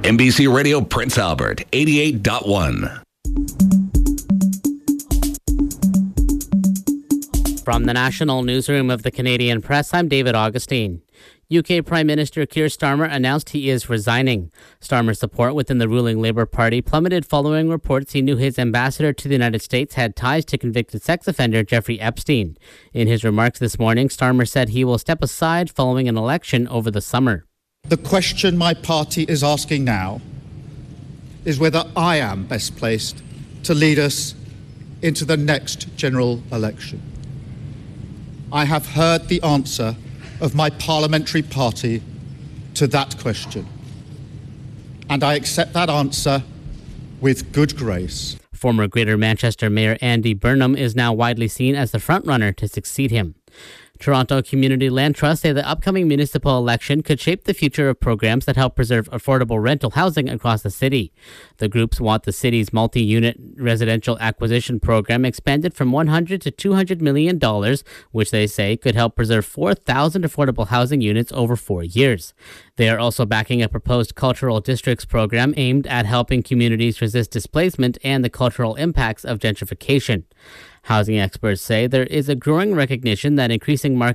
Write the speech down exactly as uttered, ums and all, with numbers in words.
N B C Radio Prince Albert, eighty-eight point one. From the National Newsroom of the Canadian Press, I'm David Augustine. U K Prime Minister Keir Starmer announced he is resigning. Starmer's support within the ruling Labour Party plummeted following reports he knew his ambassador to the United States had ties to convicted sex offender Jeffrey Epstein. In his remarks this morning, Starmer said he will step aside following an election over the summer. The question my party is asking now is whether I am best placed to lead us into the next general election. I have heard the answer of my parliamentary party to that question, and I accept that answer with good grace. Former Greater Manchester Mayor Andy Burnham is now widely seen as the frontrunner to succeed him. Toronto Community Land Trust say the upcoming municipal election could shape the future of programs that help preserve affordable rental housing across the city. The groups want the city's multi-unit residential acquisition program expanded from one hundred to two hundred million dollars, which they say could help preserve four thousand affordable housing units over four years. They are also backing a proposed cultural districts program aimed at helping communities resist displacement and the cultural impacts of gentrification. Housing experts say there is a growing recognition that increasing market